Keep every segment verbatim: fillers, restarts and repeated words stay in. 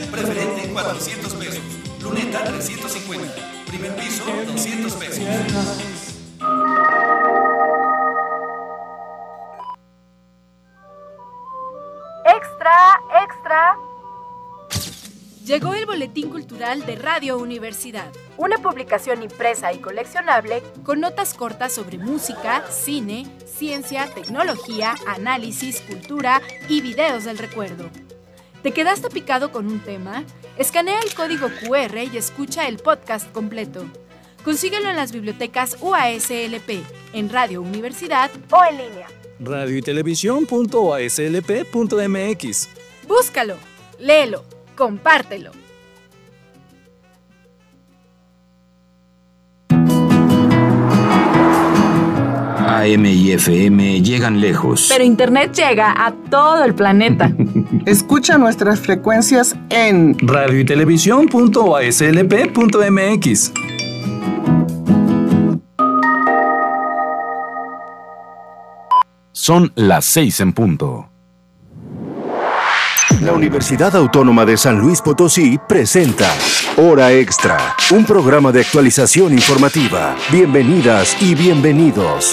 preferente cuatrocientos pesos, luneta trescientos cincuenta, primer piso doscientos pesos. Extra, extra. Llegó el Boletín Cultural de Radio Universidad. Una publicación impresa y coleccionable con notas cortas sobre música, cine, ciencia, tecnología, análisis, cultura y videos del recuerdo. ¿Te quedaste picado con un tema? Escanea el código cu erre y escucha el podcast completo. Consíguelo en las bibliotecas U A S L P, en Radio Universidad o en línea. radio y televisión punto u a s l p punto m x. Búscalo, léelo, compártelo. A M y F M llegan lejos. Pero Internet llega a todo el planeta. Escucha nuestras frecuencias en radio y televisión punto u a s l p punto m x. Son las seis en punto. La Universidad Autónoma de San Luis Potosí presenta Hora Extra, un programa de actualización informativa. Bienvenidas y bienvenidos.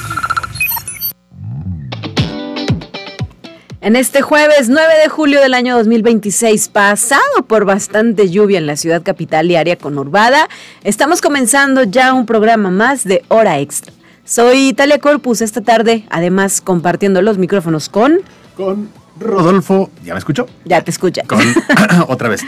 En este jueves nueve de julio del año dos mil veintiséis, pasado por bastante lluvia en la ciudad capital y área conurbada, estamos comenzando ya un programa más de Hora Extra. Soy Talia Corpus, esta tarde, además compartiendo los micrófonos con... Con Rodolfo, ¿ya me escuchó? Ya te escucha. Con, otra vez.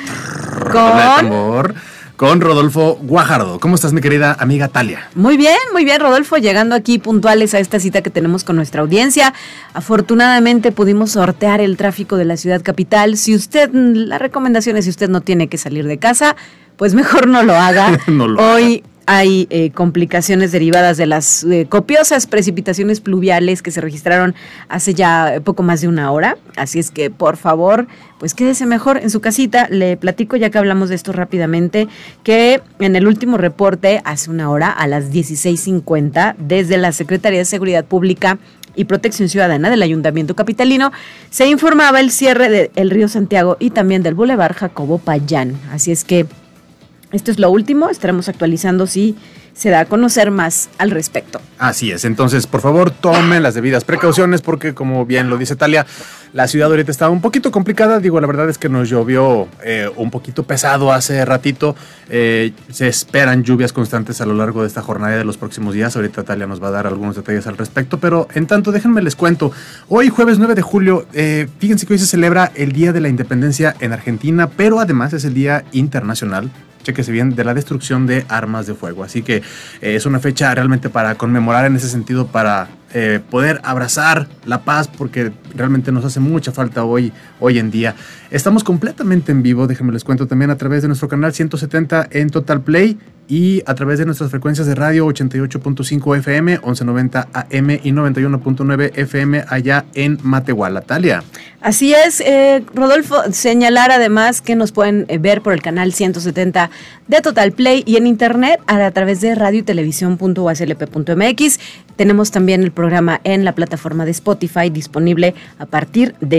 Con... Con Rodolfo Guajardo. ¿Cómo estás, mi querida amiga Talia? Muy bien, muy bien, Rodolfo, llegando aquí puntuales a esta cita que tenemos con nuestra audiencia. Afortunadamente pudimos sortear el tráfico de la ciudad capital. Si usted, la recomendación es si usted no tiene que salir de casa, pues mejor no lo haga. no lo Hoy haga. Hay eh, complicaciones derivadas de las eh, copiosas precipitaciones pluviales que se registraron hace ya poco más de una hora. Así es que, por favor, pues quédese mejor en su casita. Le platico, ya que hablamos de esto rápidamente, que en el último reporte, hace una hora, a las dieciséis cincuenta, desde la Secretaría de Seguridad Pública y Protección Ciudadana del Ayuntamiento Capitalino, se informaba el cierre del Río Santiago y también del Boulevard Jacobo Payán. Así es que esto es lo último, estaremos actualizando si se da a conocer más al respecto. Así es, entonces por favor tomen las debidas precauciones porque, como bien lo dice Talia, la ciudad ahorita está un poquito complicada. Digo, la verdad es que nos llovió eh, un poquito pesado hace ratito. Eh, se esperan lluvias constantes a lo largo de esta jornada y de los próximos días. Ahorita Talia nos va a dar algunos detalles al respecto, pero en tanto déjenme les cuento. Hoy jueves nueve de julio, eh, fíjense que hoy se celebra el Día de la Independencia en Argentina, pero además es el Día Internacional, chéquese bien, de la destrucción de armas de fuego. Así que eh, es una fecha realmente para conmemorar en ese sentido, para eh, poder abrazar la paz, porque realmente nos hace mucha falta hoy, hoy en día. Estamos completamente en vivo, déjenme les cuento, también a través de nuestro canal ciento setenta en Total Play y a través de nuestras frecuencias de radio ochenta y ocho punto cinco F M, once noventa A M y noventa y uno punto nueve F M allá en Matehuala. Talia. Así es, eh, Rodolfo, señalar además que nos pueden eh, ver por el canal ciento setenta de Total Play y en internet a, a través de radio y televisión punto u a s l p punto m x. Tenemos también el programa en la plataforma de Spotify disponible a partir de